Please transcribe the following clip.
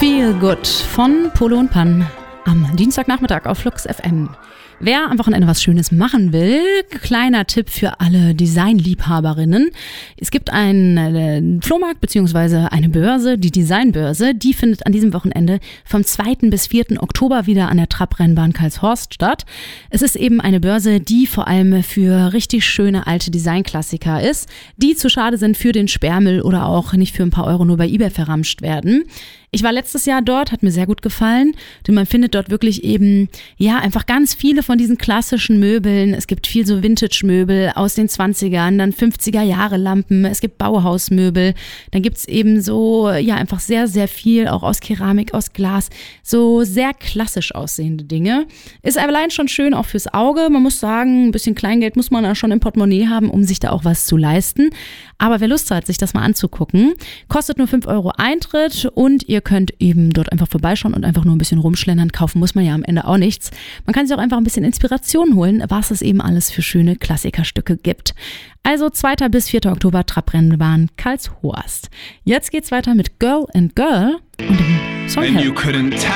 Feel Good von Polo und Pan am Dienstagnachmittag auf Flux FM. Wer am Wochenende was Schönes machen will, kleiner Tipp für alle Designliebhaberinnen. Es gibt einen Flohmarkt bzw. eine Börse, die Designbörse. Die findet an diesem Wochenende vom 2. bis 4. Oktober wieder an der Trabrennbahn Karlshorst statt. Es ist eben eine Börse, die vor allem für richtig schöne alte Designklassiker ist, die zu schade sind für den Sperrmüll oder auch nicht für ein paar Euro nur bei eBay verramscht werden. Ich war letztes Jahr dort, hat mir sehr gut gefallen, denn man findet dort wirklich eben, einfach ganz viele von diesen klassischen Möbeln. Es gibt viel so Vintage-Möbel aus den 20ern, dann 50er-Jahre-Lampen, es gibt Bauhausmöbel, dann gibt's eben so, einfach sehr, sehr viel, auch aus Keramik, aus Glas, so sehr klassisch aussehende Dinge. Ist allein schon schön auch fürs Auge. Man muss sagen, ein bisschen Kleingeld muss man da schon im Portemonnaie haben, um sich da auch was zu leisten. Aber wer Lust hat, sich das mal anzugucken, kostet nur 5 Euro Eintritt und ihr könnt eben dort einfach vorbeischauen und einfach nur ein bisschen rumschlendern. Kaufen muss man ja am Ende auch nichts. Man kann sich auch einfach ein bisschen Inspiration holen, was es eben alles für schöne Klassikerstücke gibt. Also 2. bis 4. Oktober Trabrennbahn Karlshorst. Jetzt geht's weiter mit Girl and Girl und dem Song Help.